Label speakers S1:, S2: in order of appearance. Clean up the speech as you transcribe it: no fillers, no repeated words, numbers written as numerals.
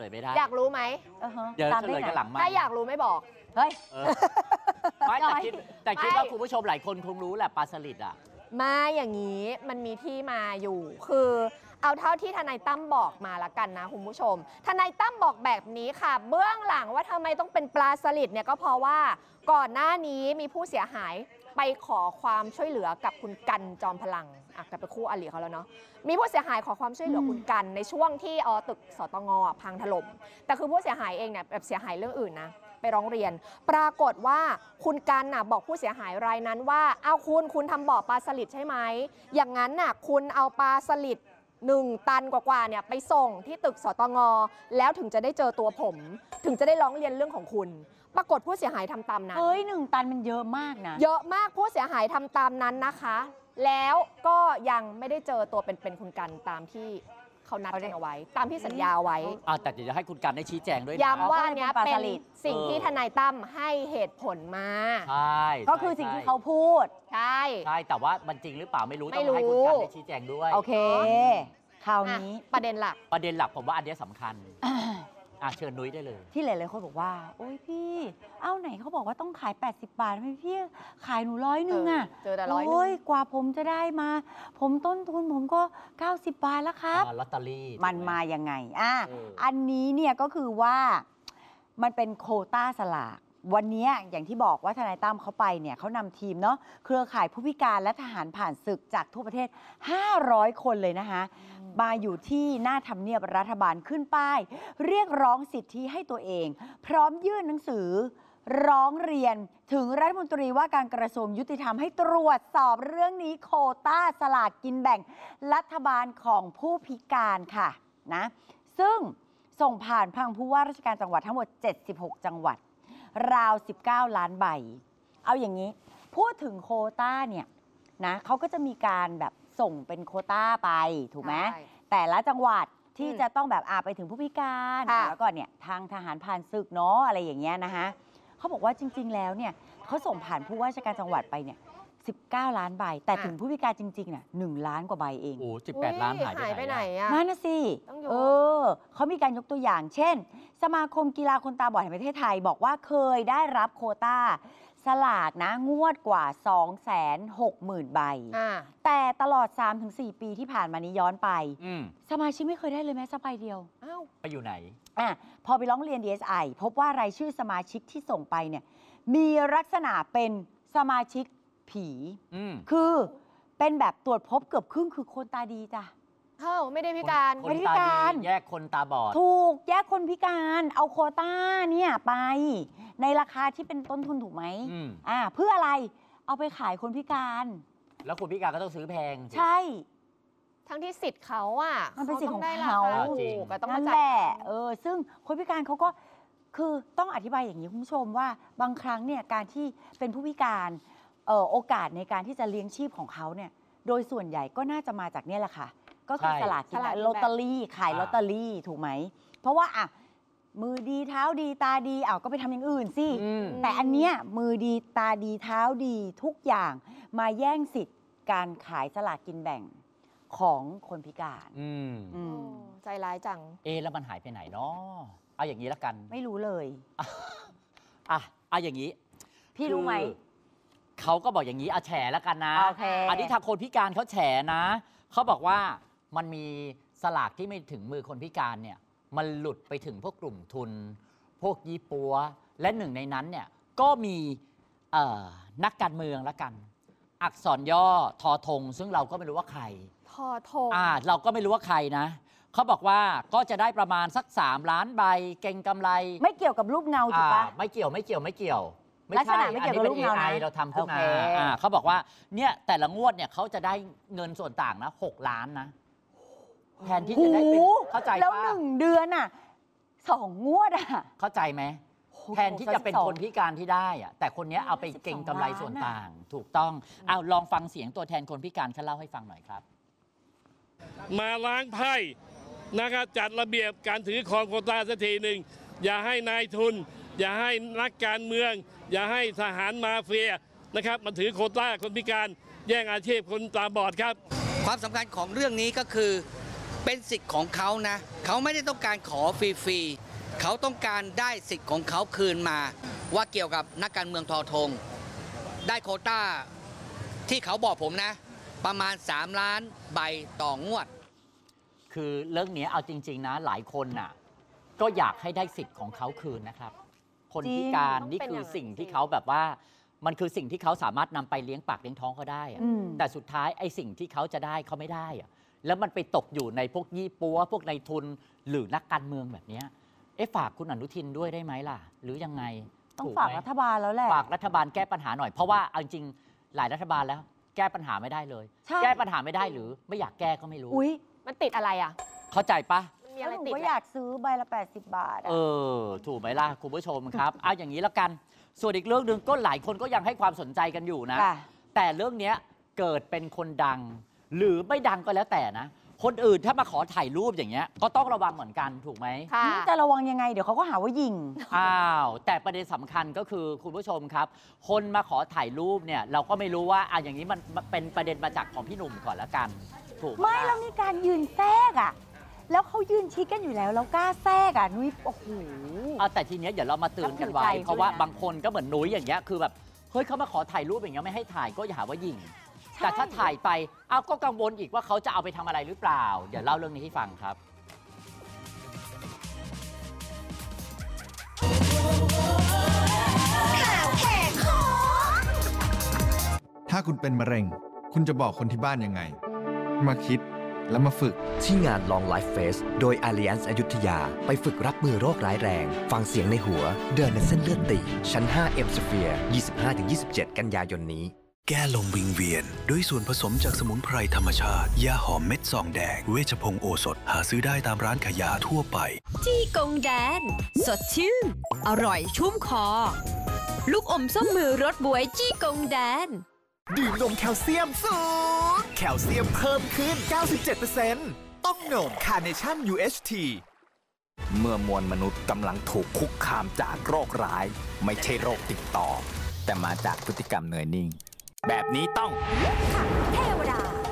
S1: ยไม่ได้
S2: อยากรู้ไหม
S1: เดี๋ยวเฉลยกันหลังมา
S2: ถ้าอยากรู้ไม่บอก
S3: เฮ้ย
S1: ไม่แต่คิดว่าคุณผู้ชมหลายคนคงรู้แหละปลาสลิดอ่ะ
S2: ไม่อย่างนี้มันมีที่มาอยู่คือเอาเท่าที่ทนายตั้มบอกมาละกันนะคุณผู้ชมทนายตั้มบอกแบบนี้ค่ะเบื้องหลังว่าทำไมต้องเป็นปลาสลิดเนี่ยก็เพราะว่าก่อนหน้านี้มีผู้เสียหายไปขอความช่วยเหลือกับคุณกันจอมพลังกับเป็นคู่อริเขาแล้วเนาะมีผู้เสียหายขอความช่วยเหลือคุณกันในช่วงที่ตึกสตงพังถล่มแต่คือผู้เสียหายเองเนี่ยแบบเสียหายเรื่องอื่นนะไปร้องเรียนปรากฏว่าคุณกันน่ะบอกผู้เสียหายรายนั้นว่าเอาคุณทำบ่อปลาสลิดใช่ไหมอย่างนั้นน่ะคุณเอาปลาสลิด1 ตันกว่าเนี่ยไปส่งที่ตึกสตงแล้วถึงจะได้เจอตัวผมถึงจะได้ร้องเรียนเรื่องของคุณปรากฏผู้เสียหายทำตามนั้น
S3: เฮ้ย1 ตันมันเยอะมากนะ
S2: เยอะมากผู้เสียหายทำตามนั้นนะคะแล้วก็ยังไม่ได้เจอตัวเป็นคุณกันตามที่เขานัดกันเอาไว้ตามที่สัญญาไว้
S1: แต่เดี๋ยวจะให้คุณกันได้ชี้แจงด้วย
S2: ย้ำว่าเนี้ยเป็นสิ่งที่ทนายตั้มให้เหตุผลมา
S1: ใช่
S3: ก็คือสิ่งที่เขาพูด
S2: ใช่
S1: แต่ว่ามันจริงหรือเปล่าไม่รู้ต้องให้คุณกันได้ชี้แจงด้วย
S3: โอเคคราวนี้
S2: ประเด็นหลัก
S1: ผมว่าอันนี้สำคัญเชิญนุ้ยได้เลย
S3: ที่หลายๆคนบอกว่าโอ๊ยพี่ไหนเขาบอกว่าต้องขาย80 บาททำไมพี่ขายหนู100อ่ะ
S2: เจอแต่100
S3: โอ้ยกว่าผมจะได้มาผมต้นทุนผมก็90 บาทแล้วครับ
S1: ลอตเตอรี่
S3: มันมายังไงอันนี้เนี่ยก็คือว่ามันเป็นโควต้าสลากวันนี้อย่างที่บอกว่าทนายตั้มเขาไปเนี่ยเขานำทีมเนาะเครือข่ายผู้พิการและทหารผ่านศึกจากทั่วประเทศ500 คนเลยนะคะมาอยู่ที่หน้าทำเนียบรัฐบาลขึ้นป้ายเรียกร้องสิทธิให้ตัวเองพร้อมยื่นหนังสือร้องเรียนถึงรัฐมนตรีว่าการกระทรวงยุติธรรมให้ตรวจสอบเรื่องนี้โควต้าสลากกินแบ่งรัฐบาลของผู้พิการค่ะนะซึ่งส่งผ่านทางผู้ว่าราชการจังหวัดทั้งหมด76 จังหวัดราว19 ล้านใบเอาอย่างนี้พูดถึงโควต้าเนี่ยนะเขาก็จะมีการแบบส่งเป็นโควต้าไปถูกไหมแต่ละจังหวัดที่จะต้องแบบไปถึงผู้พิการแล้วก็เนี่ยทางทหารผ่านศึกเนาะอะไรอย่างเงี้ยนะคะเขาบอกว่าจริงๆแล้วเนี่ยเขาส่งผ่านผู้ว่าราชการจังหวัดไปเนี่ย19 ล้านใบแต่ถึงผู้พิการจริงๆน่ะ1 ล้านกว่าใบเอง
S1: โอ้18 ล้านหายไปไหน
S3: นั่นน่ะสิเขามีการยกตัวอย่างเช่นสมาคมกีฬาคนตาบอดแห่งประเทศไทยบอกว่าเคยได้รับโควต้าสลากนะงวดกว่า 260,000 ใบแต่ตลอด 3-4 ปีที่ผ่านมานี้ย้อนไปสมาชิกไม่เคยได้เลยแม้สักใบเดียว
S1: ไปอยู่ไหน
S3: พอไปร้องเรียน DSI พบว่ารายชื่อสมาชิกที่ส่งไปเนี่ยมีลักษณะเป็นสมาชิกผีคือเป็นแบบตรวจพบเกือบครึ่งคือคนตาดีจ้ะ
S2: ไม่ได้พิการ
S1: คนตาดีแยกคนตาบอด
S3: ถูกแยกคนพิการเอาโควต้าเนี่ยไปในราคาที่เป็นต้นทุนถูกไหมเพื่ออะไรเอาไปขายคนพิการ
S1: แล้วคนพิการก็ต้องซื้อแพง
S3: ใช่
S2: ทั้งที่สิทธิ์เขา
S3: มันเป็นสิทธิ์ของเขา
S2: นั่
S3: นแหละซึ่งคนพิการเขาก็คือต้องอธิบายอย่างนี้คุณผู้ชมว่าบางครั้งเนี่ยการที่เป็นผู้พิการโอกาสในการที่จะเลี้ยงชีพของเขาเนี่ยโดยส่วนใหญ่ก็น่าจะมาจากเนี่ยแหละค่ะก็คือสลากกินแบ่งลอตเตอรี่ขายลอตเตอรี่ถูกไหมเพราะว่ามือดีเท้าดีตาดีก็ไปทำอย่างอื่นสิแต่อันเนี้ยมือดีตาดีเท้าดีทุกอย่างมาแย่งสิทธิ์การขายสลากกินแบ่งของคนพิการ
S2: ใจร้ายจัง
S1: แล้วมันหายไปไหนเนาะเอาอย่างนี้ละกัน
S3: ไม่รู้เลย
S1: เอาอย่างนี้
S3: พี่รู้ไหม
S1: เขาก็บอกอย่างนี้แฉแล้วกันนะอันนี้ทางคนพิการเขาแฉนะเขาบอกว่ามันมีสลากที่ไม่ถึงมือคนพิการเนี่ยมันหลุดไปถึงพวกกลุ่มทุนพวกยี่ปัวและหนึ่งในนั้นเนี่ยก็มีนักการเมืองละกันอักษรย่อทอธงซึ่งเราก็ไม่รู้ว่าใคร
S2: ทอธง
S1: เราก็ไม่รู้ว่าใครนะเขาบอกว่าก็จะได้ประมาณสัก3 ล้านใบเก่งกำไร
S3: ไม่เกี่ยวกับรูปเงาถูกปะ
S1: ไม่เกี่ยว
S3: ลักษณะไม่เกี่ยวกับรูปเงานะ
S1: เราทำขึ้นมาเขาบอกว่าเนี่ยแต่ละงวดเนี่ยเขาจะได้เงินส่วนต่างนะ6 ล้านนะแทนที่จะได้เป็นเข้าใจ
S3: แล้ว1 เดือน2 งวด
S1: เข้าใจไหมแทนที่จะเป็นคนพิการที่ได้แต่คนนี้เอาไปเก็งกำไรส่วนต่างถูกต้องลองฟังเสียงตัวแทนคนพิการเขาเล่าให้ฟังหน่อยครับ
S4: มาล้างไพ่นะครับจัดระเบียบการถือครองโควต้าสักทีหนึ่งอย่าให้นายทุนอย่าให้นักการเมืองอย่าให้ทหารมาเฟียนะครับมาถือโควต้าคนพิการแย่งอาชีพคนตาบอดครับ
S5: ความสำคัญของเรื่องนี้ก็คือเป็นสิทธิ์ของเขานะเขาไม่ได้ต้องการขอฟรีๆเขาต้องการได้สิทธิ์ของเขาคืนมา ว่าเกี่ยวกับนักการเมืองทอธงได้โควต้าที่เขาบอกผมนะประมาณ3 ล้านใบต่องวด
S1: คือเรื่องนี้เอาจริงๆนะหลายคนน่ะก็อยากให้ได้สิทธิ์ของเขาคืนนะครับคนพิการนี่คือสิ่งที่เขาแบบว่ามันคือสิ่งที่เขาสามารถนำไปเลี้ยงปากเลี้ยงท้องเขาได้แต่สุดท้ายไอ้สิ่งที่เขาจะได้เขาไม่ได้อะแล้วมันไปตกอยู่ในพวกยี่ปัวพวกนายทุนหรือนักการเมืองแบบนี้ฝากคุณอนุทินด้วยได้ไหมล่ะหรือยังไง
S3: ต้องฝากรัฐบาลแล้วแหละ
S1: ฝากรัฐบาลแก้ปัญหาหน่อยเพราะว่าเอาจริงหลายรัฐบาลแล้วแก้ปัญหาไม่ได้เลยแก้ปัญหาไม่ได้หรือไม่อยากแก้ก็ไม่รู้
S2: มันติดอะไรอ่ะ
S1: เข้าใจปะ
S2: มันมีอะไรติด
S3: ก็อยากซื้อใบละ80 บาท
S1: ถูกไหมล่ะคุณผู้ชมครับ เอาอย่างนี้แล้วกันส่วนอีกเรื่องหนึ่งก็หลายคนก็ยังให้ความสนใจกันอยู่นะแต่เรื่องนี้เกิดเป็นคนดังหรือไม่ดังก็แล้วแต่นะคนอื่นถ้ามาขอถ่ายรูปอย่างเงี้ยก็ต้องระวังเหมือนกันถูกไหม
S3: จะระวังยังไงเดี๋ยวเขาก็หาว่ายิง
S1: แต่ประเด็นสำคัญก็คือคุณผู้ชมครับคนมาขอถ่ายรูปเนี่ยเราก็ไม่รู้ว่าอย่างนี้มันเป็นประเด็นมาจากของพี่หนุ่มก่อนแล้วกันถูก
S3: ไม่แล้วมีการยืนแทรกแล้วเขายืนชิดกันอยู่แล้วกล้าแทรกนุ้ยโอ้โห
S1: แต่ทีเนี้ยเดี๋ยวเรามาเตือนกันไว้เพราะว่าบางคนก็เหมือนนุ้ยอย่างเงี้ยคือแบบเฮ้ยเขามาขอถ่ายรูปอย่างเงี้ยไม่ให้ถ่ายก็อย่าหาว่ายิงแต่ถ้าถ่ายไปก็กังวลอีกว่าเขาจะเอาไปทำอะไรหรือเปล่าเดี๋ยวเล่าเรื่องนี้ให้ฟังครับ
S6: ถ้าคุณเป็นมะเร็งคุณจะบอกคนที่บ้านยังไงมาคิดแล้วมาฝึก
S7: ที่งาน Long Life Fest โดย Allianz อยุธยาไปฝึกรับมือโรคร้ายแรงฟังเสียงในหัวเดินในเส้นเลือดตีบชั้น 5 M Sphere 25-27 กันยายนนี้
S8: แก้ลมวิงเวียนด้วยส่วนผสมจากสมุนไพรธรรมชาติยาหอมเม็ดซองแดงเวชพงศ์โอสถหาซื้อได้ตามร้านขายยาทั่วไป
S9: จี้กงแดนสดชื่นอร่อยชุ่มคอลูกอมส้มมือรสบวยจี้กงแดน
S10: ดื่มนมแคลเซียมสูงแคลเซียมเพิ่มขึ้น 97% ต้องนมคาร์เนชั่น UHT
S11: เมื่อมวลมนุษย์กำลังถูกคุกคามจากโรคร้ายไม่ใช่โรคติดต่อแต่มาจากพฤติกรรมเนยนิ่งแบบนี้ต้อง
S9: ค่ะเทวดา